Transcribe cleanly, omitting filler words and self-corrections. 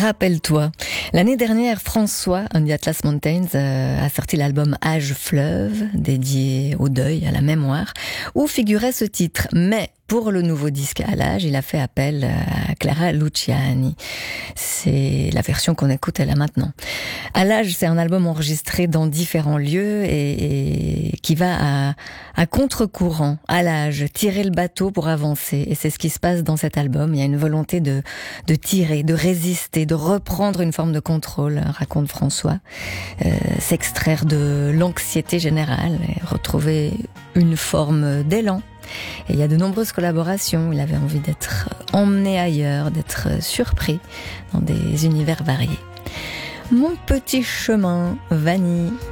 Rappelle-toi, l'année dernière, François, on the Atlas Mountains, a sorti l'album Âge Fleuve, dédié au deuil, à la mémoire, où figurait ce titre. Mais pour le nouveau disque à l'âge, il a fait appel à Clara Luciani. C'est la version qu'on écoute là maintenant. À l'âge, c'est un album enregistré dans différents lieux et qui va à contre-courant, à l'âge, tirer le bateau pour avancer. Et c'est ce qui se passe dans cet album. Il y a une volonté de tirer, de résister, de reprendre une forme de contrôle, raconte François. S'extraire de l'anxiété générale et retrouver une forme d'élan. Et il y a de nombreuses collaborations. Il avait envie d'être emmené ailleurs, d'être surpris dans des univers variés. Mon petit chemin, Vanille.